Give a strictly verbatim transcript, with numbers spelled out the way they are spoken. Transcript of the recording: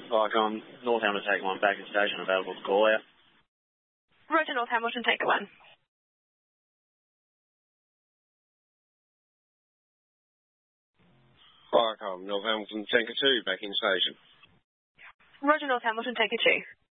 Viacom, North Hamilton take one, back in station, available to call out. Roger, North Hamilton, take one. Viacom, North Hamilton, Tanker two, back in station. Roger, North Hamilton, take a two.